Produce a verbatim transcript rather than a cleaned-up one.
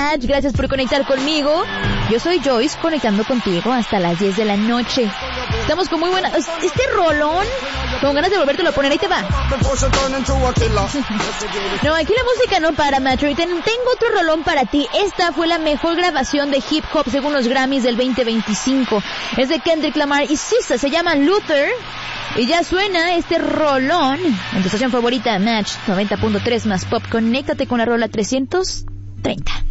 Match. Gracias por conectar conmigo. Yo soy Joyce, conectando contigo hasta las diez de la noche. Estamos con muy buena... Este rolón, con ganas de volvértelo a poner, ahí te va. No, aquí la música no para, macho. Y ten, tengo otro rolón para ti. Esta fue la mejor grabación de hip hop según los Grammys del veinte veinticinco. Es de Kendrick Lamar y S Z A, se llama Luther. Y ya suena este rolón en tu estación favorita, Match noventa punto tres más Pop. Conéctate con la rola trescientos treinta.